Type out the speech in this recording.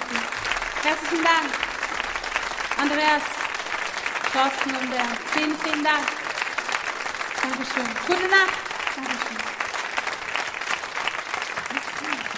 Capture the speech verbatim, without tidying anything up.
Timothy. Herzlichen Dank. Andreas, Thorsten und Bernd. Vielen, vielen Dank. Dankeschön. Gute Nacht. Dankeschön.